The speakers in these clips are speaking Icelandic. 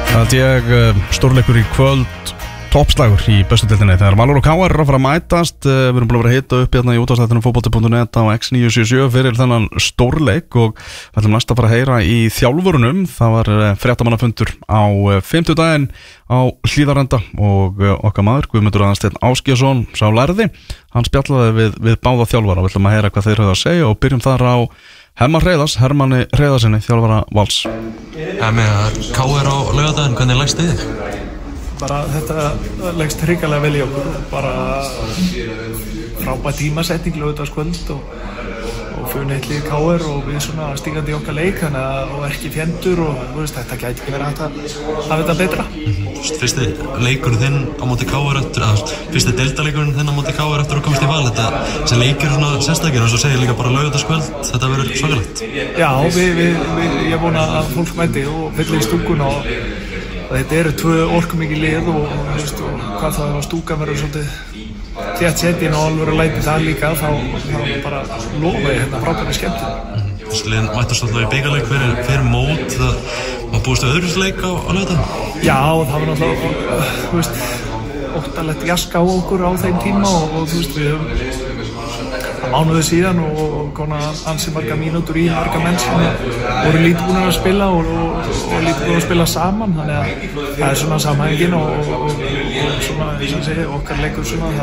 Það stórleikur í kvöld, toppslagur í bestu deildinni. Þegar Valur og KR eru að fara að mætast. Við erum búin að vera að hita upp hérna í útvarpsþættinum fótbolti.net á X977 fyrir þennan stórleik og við ætlum næst að fara að heyra í þjálfurunum. Það var fréttamannafundur á fimmtudaginn á Hlíðarenda og okkar maður Guðmundur Aðalsteinn Ásgeirsson sá lærði. Hann spjallaði við báða þjálfara og við ætlum að heyra hvað þeir höfðu að segja og byrjum þar á Hermanni Hreiðarsinni, þjálfara Vals. Með KR á laugardaginn, hvernig leggst þið? Bara þetta leggst hrikalega vel í okkur, bara frábær tímasetning laugardagskvöld og funniðlið KR og við svona stígandi í okkar leik, þannig að og ekki fjendur og veist, þetta gæti ekki verið hægt að hafa þetta betra. Fyrsti leikurinn þinn á móti KR fyrsti deildarleikurinn þinn á móti KR eftir að komast í val, þetta sem leikir svona sérstakir og svo segir líka bara laugardagskvöld, þetta verður svakalegt. Já, ég vona að fólk mæti og fyllir í stúkuna og þetta eru tvö orkumikið lið og hvað það var stúkan verður svolítið þétt setinn og alveg læti það líka, þá bara lofa ég hérna frábærlega skemmtinn. Þessi liðin mættast alltaf í bikarleik fyrir mót, það búist við öðruvísleik á laugardaginn? Já, það var náttúrulega, óttalegt jaska á okkur á þeim tíma og við höfum mánuði síðan og kona ansi marga mínútur í marga menn sem voru lítið búin að spila og lítið búin að spila saman, þannig að það er svona samhængin og svona, eins og segi, okkar leikur svona,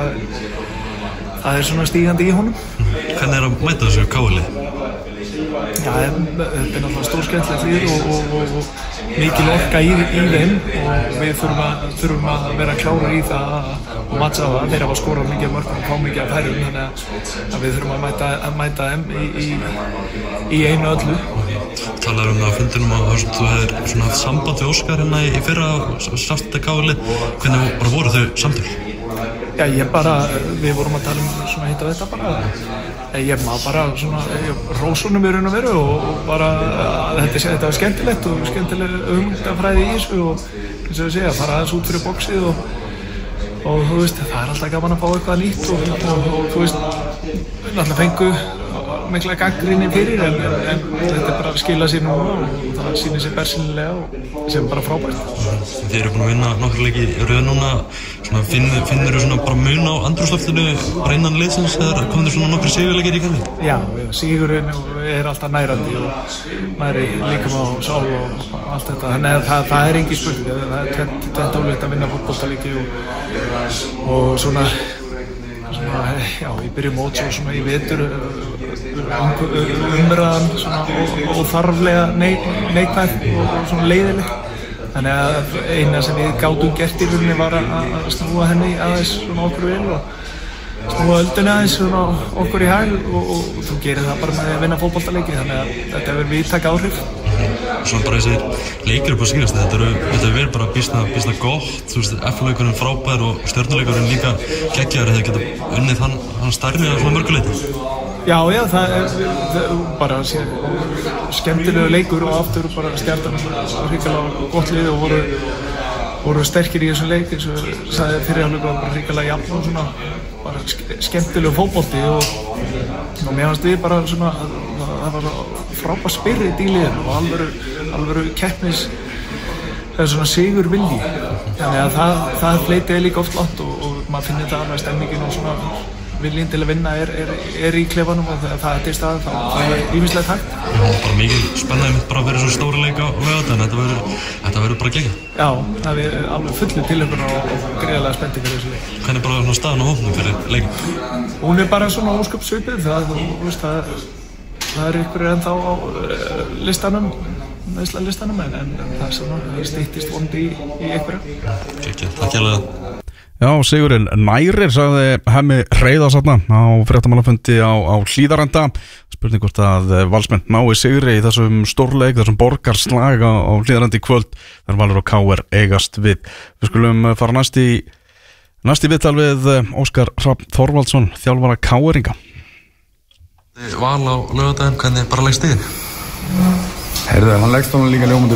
það er svona stígandi í honum. Hvernig er að mæta þessu KR-lið? Já, þetta er náttúrulega stórskemmtilegt lið og mikil orka í þeim og við þurfum að vera klára í það og matcha á það. Þeir hafa skorað mikið mörgum og fá mikið af færum, þannig að við þurfum að mæta þeim í einu öllu. Talaðu það á fundinum að þú hefðir svona haft samband við Óskar hérna í fyrra sást þetta KR-lið. Hvernig bara voru þau samtöl? Já, við vorum að tala svona hitt og þetta bara. Ég maður bara svona rósunum í raun og veru og bara þetta var skemmtilegt og skemmtileg hugmyndafræði í þessu og eins og ég segja, fara aðeins út fyrir boxið og þú veist, það er alltaf gaman að fá eitthvað nýtt og þú veist, náttúrulega fengu mikla gagnrýni fyrir en þetta er bara að skila sér núna og það sýnir sér bersýnilega og sem bara frábært. Þið eru búin að vinna nokkur leiki í röð núna, finnur þú svona bara mun á andrúmsloftinu bara innan liðsins eða komið þér svona nokkri sigurleikir í kemni? Já, sigurinn er alltaf nærandi og næri líkam á sál og allt þetta, þannig að það er engin spurning, það er tvent ólíkt að vinna fótboltaleiki og svona já, í byrjun móts og svona í vetur umræðan svona óþarflega neikvæð og svona leiðileg, þannig að eina sem við gátum gert í rauninni var að snúa henni aðeins svona okkur vel og snúa öldunni aðeins svona okkur í hæl og þú gerir það bara með að vinna fótboltaleiki, þannig að þetta hefur víðtæk áhrif. Svona bara þessi leikir upp á skýrast, þetta verður bara býsna gott, þú veist, F-leikurinn frábær og stjörnuleikurinn líka geggjaður, þeir geta unnið hann stærri að svona mörguleiti. Já, það er bara skemmtilegu leikur og aftur bara Stjarnan hrikalega gott lið og voru sterkir í þessum leik, eins og sagði fyrirhálfleikur var bara hrikalega jafn og svona bara skemmtilegu fótbolti og mér fannst við bara svona, það var frábær spirit í liðinu og alvöru keppnis svona sigur vilji, þannig að það fleitið líka oft langt og maður finnir þetta alveg stemmingin og svona viljinn til að vinna er í klefanum og það er til stað, það er ýmislegt hægt. Bara mikið spennandi bara að vera svo stóra leik á laugardaginn, þetta verður bara geggjað. Já, það er alveg fullur tilhlökkun og gríðarlega spenndi fyrir þessu leik. Hvernig er bara svona staðan á hópnum fyrir leikin? Hún er bara svona ósköp svipið, það er ykkur ennþá á listanum, meðslalistanum en það er svona styttist vondi í ykkur. Geggjað, takk hérlega. Já, sigurinn nærir, sagði Hemmi Hreiðarsson á fréttamannafundi á Hlíðarenda. Spurning hvort að Valsmenn nái sigri í þessum stórleik, þessum borgarslag á Hlíðarenda í kvöld þegar Valur og KR eigast við. Við skulum fara næst í viðtal við Óskar Hrafn Þorvaldsson, þjálfara KR-inga. Val á laugardaginn, hvernig bara leggst þið? Hann leggst honum líka ljómandi